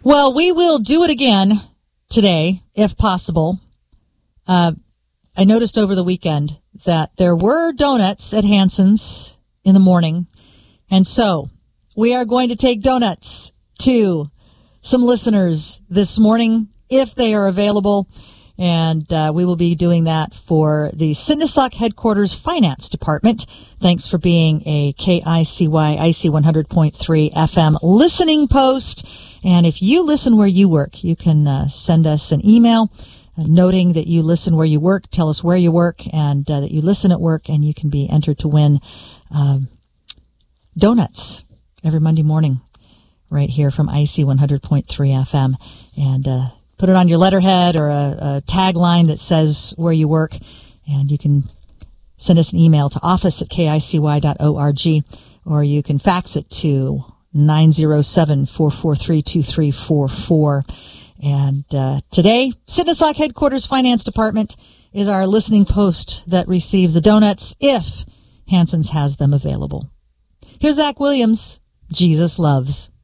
Well, we will do it again today, if possible. I noticed over the weekend that there were donuts at Hanson's in the morning. And so we are going to take donuts to some listeners this morning, if they are available. And we will be doing that for the Sindasock Headquarters Finance Department. Thanks for being a KICY IC 100.3 FM listening post. And if you listen where you work, you can send us an email noting that you listen where you work. Tell us where you work and that you listen at work, and you can be entered to win donuts every Monday morning right here from IC 100.3 FM. And put it on your letterhead or a tagline that says where you work, and you can send us an email to office@kicy.org, or you can fax it to 907-443-2344. And today, Sindasock Headquarters Finance Department is our listening post that receives the donuts if Hanson's has them available. Here's Zach Williams, Jesus Loves.